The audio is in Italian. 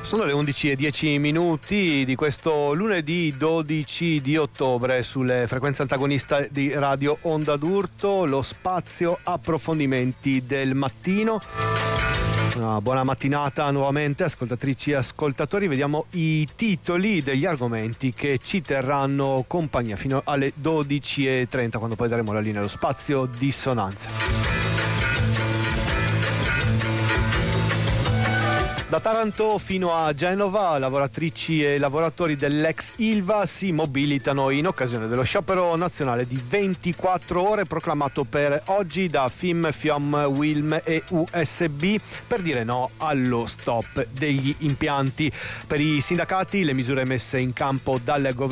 Sono le 11:10 di questo lunedì 12 di ottobre sulle frequenze antagonista di Radio Onda d'Urto, lo spazio approfondimenti del mattino. Una buona mattinata nuovamente, ascoltatrici e ascoltatori. Vediamo i titoli degli argomenti che ci terranno compagnia fino alle 12:30, quando poi daremo la linea allo spazio dissonanze. Da Taranto fino a Genova, lavoratrici e lavoratori dell'ex Ilva si mobilitano in occasione dello sciopero nazionale di 24 ore proclamato per oggi da FIM, FIOM, WILM e USB per dire no allo stop degli impianti. Per i sindacati le misure messe in campo dal governo